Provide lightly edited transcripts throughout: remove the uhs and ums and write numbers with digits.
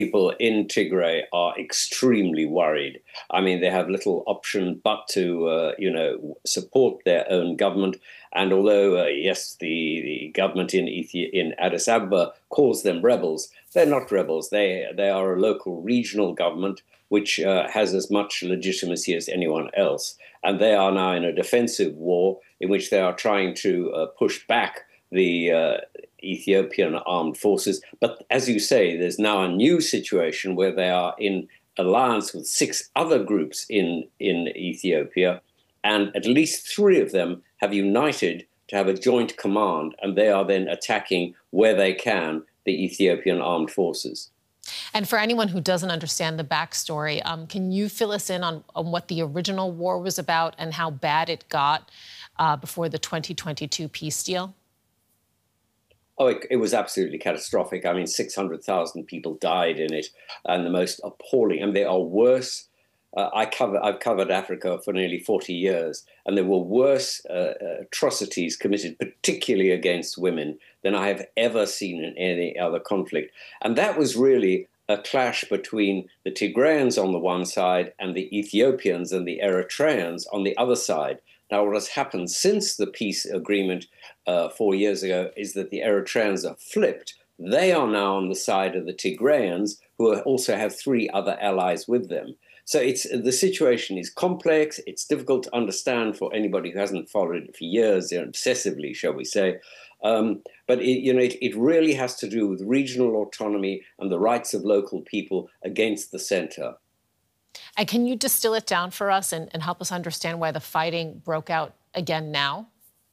people in Tigray are extremely worried. I mean, they have little option but to, support their own government. And although, yes, the government in Addis Ababa calls them rebels, they're not rebels. They are a local regional government which has as much legitimacy as anyone else. And they are now in a defensive war in which they are trying to push back the Ethiopian armed forces. But as you say, there's now a new situation where they are in alliance with 6 other groups in Ethiopia, and at least 3 of them have united to have a joint command, and they are then attacking where they can the Ethiopian armed forces. And for anyone who doesn't understand the backstory, can you fill us in on what the original war was about and how bad it got before the 2022 peace deal? Oh, it was absolutely catastrophic. I mean, 600,000 people died in it, and the most appalling, and they are worse. I've covered Africa for nearly 40 years, and there were worse atrocities committed, particularly against women, than I have ever seen in any other conflict. And that was really a clash between the Tigrayans on the one side and the Ethiopians and the Eritreans on the other side. Now, what has happened since the peace agreement 4 years ago is that the Eritreans are flipped. They are now on the side of the Tigrayans, who also have 3 other allies with them. So the situation is complex. It's difficult to understand for anybody who hasn't followed it for years, obsessively, shall we say. But it really has to do with regional autonomy and the rights of local people against the center. And can you distill it down for us and help us understand why the fighting broke out again now?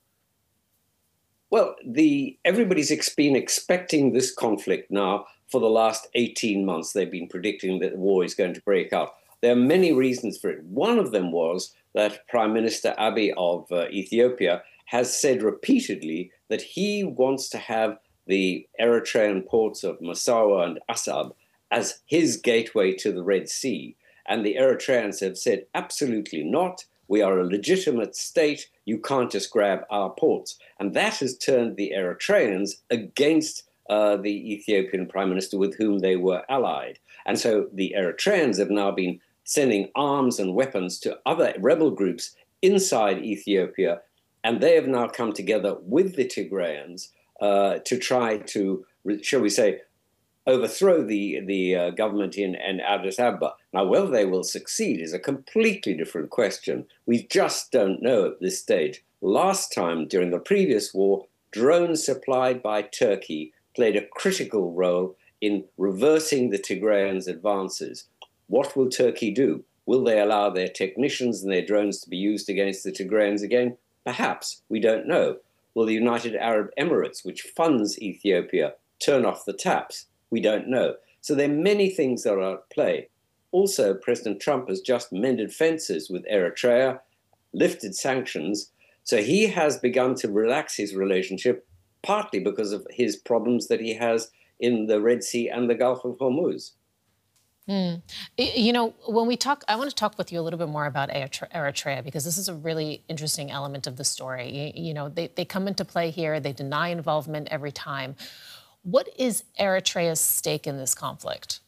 Well, everybody's been expecting this conflict now for the last 18 months. They've been predicting that the war is going to break out. There are many reasons for it. One of them was that Prime Minister Abiy of Ethiopia has said repeatedly that he wants to have the Eritrean ports of Massawa and Assab as his gateway to the Red Sea. And the Eritreans have said, absolutely not. We are a legitimate state. You can't just grab our ports. And that has turned the Eritreans against the Ethiopian prime minister with whom they were allied. And so the Eritreans have now been sending arms and weapons to other rebel groups inside Ethiopia. And they have now come together with the Tigrayans to try to, shall we say, overthrow the government in Addis Ababa. Now, whether they will succeed is a completely different question. We just don't know at this stage. Last time, during the previous war, drones supplied by Turkey played a critical role in reversing the Tigrayans' advances. What will Turkey do? Will they allow their technicians and their drones to be used against the Tigrayans again? Perhaps. We don't know. Will the United Arab Emirates, which funds Ethiopia, turn off the taps? We don't know. So there are many things that are at play. Also, President Trump has just mended fences with Eritrea, lifted sanctions. So he has begun to relax his relationship, partly because of his problems that he has in the Red Sea and the Gulf of Hormuz. You know, when we talk, I want to talk with you a little bit more about Eritrea, because this is a really interesting element of the story. You know, they come into play here. They deny involvement every time. What is Eritrea's stake in this conflict?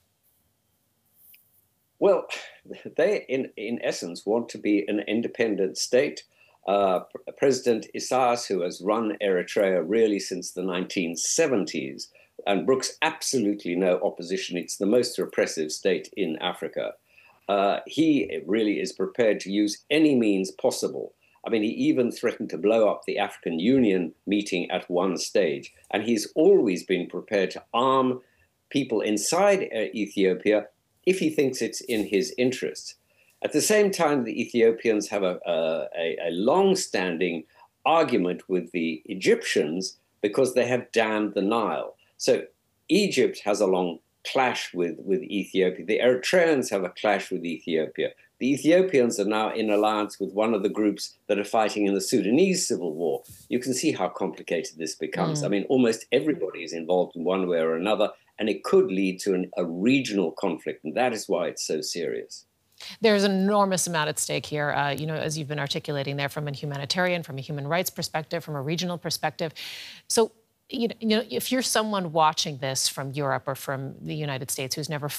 Well, they, in essence, want to be an independent state. President Isaias, who has run Eritrea really since the 1970s, and brooks absolutely no opposition. It's the most repressive state in Africa. He really is prepared to use any means possible. I mean, he even threatened to blow up the African Union meeting at one stage. And he's always been prepared to arm people inside Ethiopia if he thinks it's in his interests. At the same time, the Ethiopians have a long-standing argument with the Egyptians because they have dammed the Nile. So Egypt has a long clash with Ethiopia. The Eritreans have a clash with Ethiopia. The Ethiopians are now in alliance with one of the groups that are fighting in the Sudanese civil war. You can see how complicated this becomes. I mean, almost everybody is involved in one way or another, and it could lead to a regional conflict, and that is why it's so serious. There's an enormous amount at stake here, you know, as you've been articulating there, from a humanitarian, from a human rights perspective, from a regional perspective. So if you're someone watching this from Europe or from the United States who's never